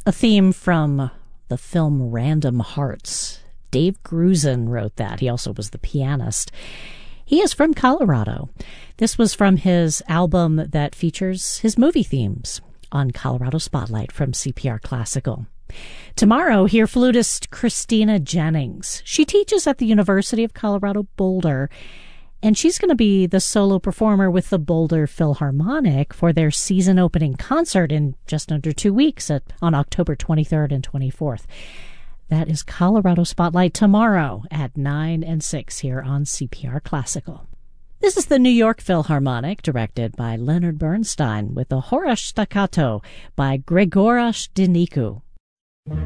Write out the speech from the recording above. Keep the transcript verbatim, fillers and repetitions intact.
A theme from the film Random Hearts. Dave Grusin wrote that. He also was the pianist. He is from Colorado. This was from his album that features his movie themes on Colorado Spotlight from C P R Classical. Tomorrow, hear flutist Christina Jennings. She teaches at the University of Colorado Boulder, and she's going to be the solo performer with the Boulder Philharmonic for their season opening concert in just under two weeks at, on October twenty-third and twenty-fourth. That is Colorado Spotlight tomorrow at nine and six here on C P R Classical. This is the New York Philharmonic, directed by Leonard Bernstein, with the Horosh Staccato by Grigoras Dinicu.